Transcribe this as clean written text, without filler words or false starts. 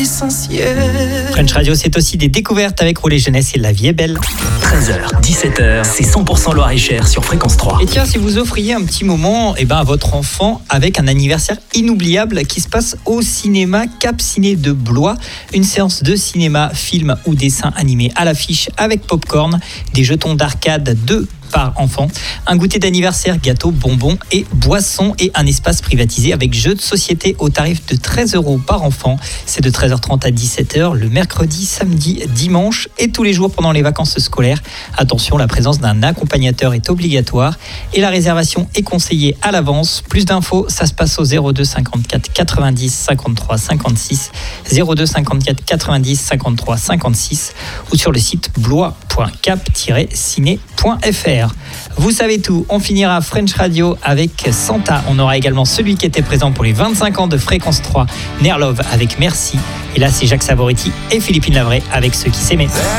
l'essentiel. French Radio, c'est aussi des découvertes avec Roulet Jeunesse et La Vie est belle. 13h, 17h, c'est 100% Loir-et-Cher sur Fréquence 3. Et tiens, si vous offriez un petit moment à votre enfant avec un anniversaire inoubliable qui se passe au cinéma Cap Ciné de Blois, une séance de cinéma, film ou dessin animé à l'affiche avec popcorn, des jetons d'arcade par enfant, un goûter d'anniversaire, gâteau, bonbons et boissons et un espace privatisé avec jeux de société au tarif de 13 € par enfant. C'est de 13h30 à 17h le mercredi, samedi, dimanche et tous les jours pendant les vacances scolaires. Attention, la présence d'un accompagnateur est obligatoire et la réservation est conseillée à l'avance. Plus d'infos, ça se passe au 02 54 90 53 56, 02 54 90 53 56 ou sur le site blois.cap-ciné.fr. Vous savez tout, on finira French Radio avec Santa. On aura également celui qui était présent pour les 25 ans de Fréquence 3, Nerlove avec Merci. Et là, c'est Jacques Savoretti et Philippine Lavray avec Ceux qui s'aimaient.